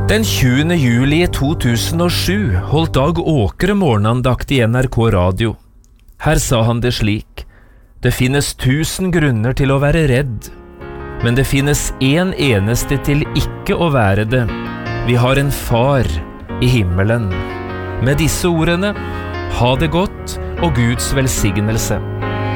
Den 20. juli 2007 holdt Dag Åkre morgenandakt i NRK Radio. Her sa han det slik: Det finnes 1000 grunner til å være redd, men det finnes en eneste til ikke å være det. Vi har en far i himmelen. Med disse ordene, ha det godt og Guds velsignelse.